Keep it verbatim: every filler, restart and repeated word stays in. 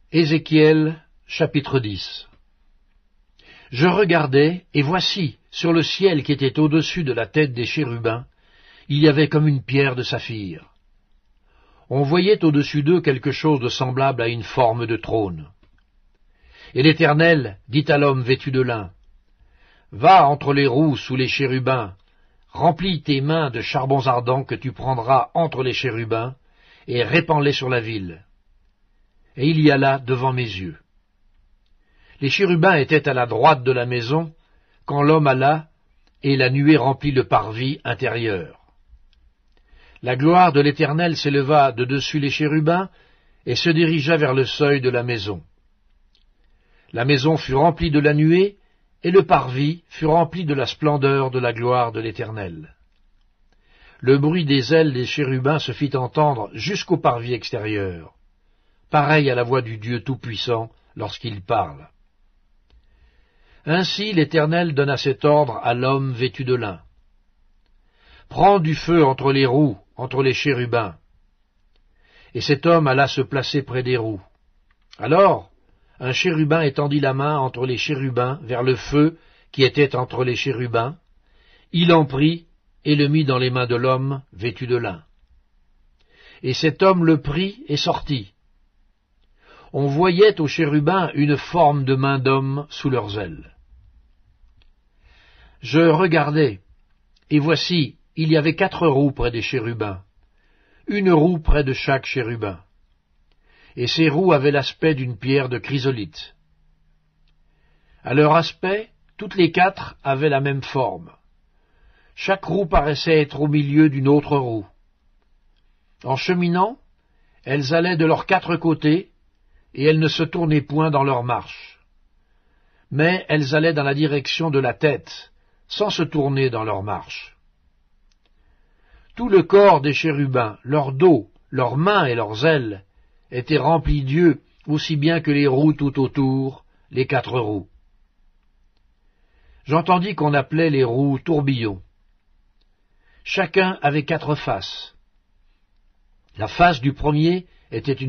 Ézéchiel, chapitre dix. Je regardai, et voici, sur le ciel qui était au-dessus de la tête des chérubins, il y avait comme une pierre de saphir. On voyait au-dessus d'eux quelque chose de semblable à une forme de trône. Et l'Éternel dit à l'homme vêtu de lin, « Va entre les roues sous les chérubins, remplis tes mains de charbons ardents que tu prendras entre les chérubins, et répands-les sur la ville. » Et il y alla devant mes yeux. Les chérubins étaient à la droite de la maison, quand l'homme alla, et la nuée remplit le parvis intérieur. La gloire de l'Éternel s'éleva de dessus les chérubins, et se dirigea vers le seuil de la maison. La maison fut remplie de la nuée, et le parvis fut rempli de la splendeur de la gloire de l'Éternel. Le bruit des ailes des chérubins se fit entendre jusqu'au parvis extérieur, pareil à la voix du Dieu Tout-Puissant lorsqu'il parle. Ainsi l'Éternel donna cet ordre à l'homme vêtu de lin. « Prends du feu entre les roues, entre les chérubins. » Et cet homme alla se placer près des roues. Alors, un chérubin étendit la main entre les chérubins vers le feu qui était entre les chérubins. Il en prit et le mit dans les mains de l'homme vêtu de lin. Et cet homme le prit et sortit. On voyait aux chérubins une forme de main d'homme sous leurs ailes. Je regardai, et voici, il y avait quatre roues près des chérubins, une roue près de chaque chérubin, et ces roues avaient l'aspect d'une pierre de chrysolite. À leur aspect, toutes les quatre avaient la même forme. Chaque roue paraissait être au milieu d'une autre roue. En cheminant, elles allaient de leurs quatre côtés, et elles ne se tournaient point dans leur marche. Mais elles allaient dans la direction de la tête, sans se tourner dans leur marche. Tout le corps des chérubins, leur dos, leurs mains et leurs ailes, était rempli d'yeux, aussi bien que les roues tout autour, les quatre roues. J'entendis qu'on appelait les roues tourbillons. Chacun avait quatre faces. La face du premier était une